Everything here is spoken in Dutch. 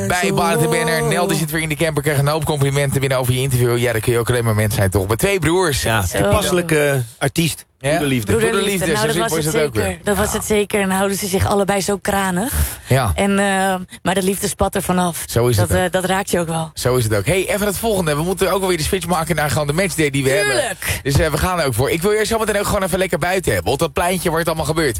Bij Barend en Benner. Nel die zit weer in de camper. Krijgt een hoop complimenten binnen over je interview. Ja, dan kun je ook alleen maar mens zijn toch. Met 2 broers. Ja, toepasselijke artiest. Ja? Broederliefde. Broederliefde. Nou, Zo dat was simpel is het het ook zeker. weer. Dat was het zeker. En houden ze zich allebei zo kranig. Ja, En, maar de liefde spat er vanaf. Zo is het ook. Dat raakt je ook wel. zo is het ook. Hey, even het volgende. We moeten ook alweer de switch maken naar gewoon de matchday die we hebben. Tuurlijk. Dus we gaan er ook voor. Ik wil eerst zometeen ook gewoon even lekker buiten hebben. Op dat pleintje waar het allemaal gebeurt.